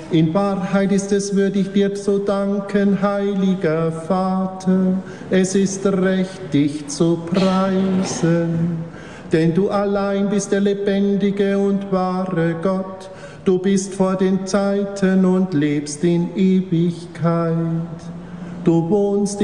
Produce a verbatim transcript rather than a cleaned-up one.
In Wahrheit ist es würdig, dir zu danken, heiliger Vater. Es ist recht, dich zu preisen. Denn du allein bist der lebendige und wahre Gott. Du bist vor den Zeiten und lebst in Ewigkeit. Du wohnst